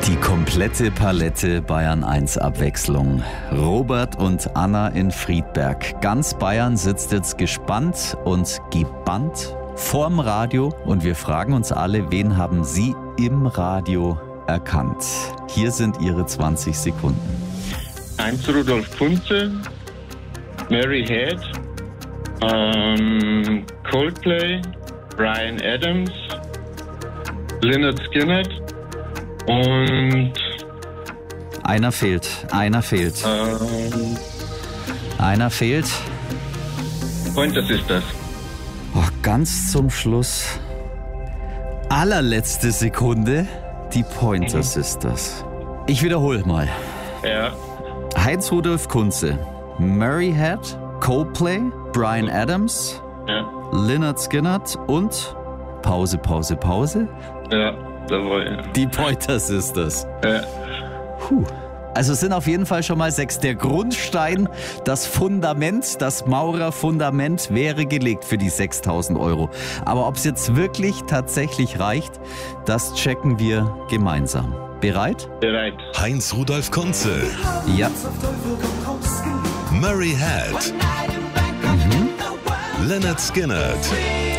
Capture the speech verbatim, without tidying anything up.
Die komplette Palette Bayern eins Abwechslung. Robert und Anna in Friedberg. Ganz Bayern sitzt jetzt gespannt und gebannt vorm Radio und wir fragen uns alle, wen haben Sie im Radio erkannt? Hier sind Ihre zwanzig Sekunden. Heinz Rudolf Kunze, Mary Head, ähm, Coldplay, Bryan Adams, Lynyrd Skynyrd und Einer fehlt, einer fehlt, ähm, einer fehlt. Pointer Sisters. Oh, ganz zum Schluss, allerletzte Sekunde, die Pointer Sisters. Ich wiederhole mal. Ja. Heinz Rudolf Kunze, Mary Head, Coldplay, Bryan Adams, Ja. Lynyrd Skynyrd und Pause, Pause, Pause, Ja, jawohl, ja. die Pointer Sisters. Ja. Puh. Also es sind auf jeden Fall schon mal sechs. Der Grundstein, das Fundament, das Maurerfundament wäre gelegt für die sechstausend Euro. Aber ob es jetzt wirklich tatsächlich reicht, das checken wir gemeinsam. Bereit? Bereit. Heinz Rudolf Kunze, Ja. Mary Head, Lynyrd Skynyrd,